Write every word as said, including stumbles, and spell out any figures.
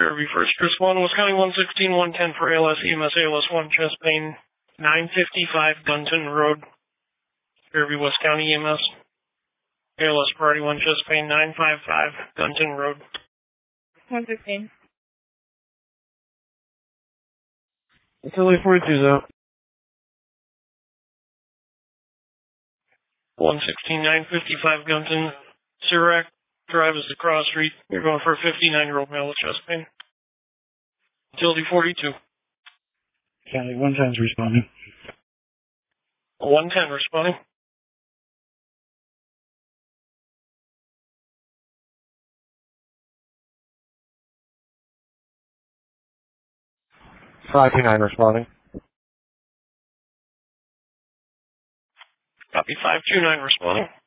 Fairview first respond was County one sixteen one ten for A L S E M S A L S one chest pain nine fifty-five Gunton Road. Fairview West County E M S. A L S priority one chest pain nine fifty-five Gunton Road. one fifteen. Philly forty-two's out. one sixteen nine fifty-five Gunton. Sirac Drive is the cross street. You're going for a fifty-nine-year-old male with chest pain. Utility forty-two. County one ten's responding. one ten responding. five two nine responding. Copy five two nine responding.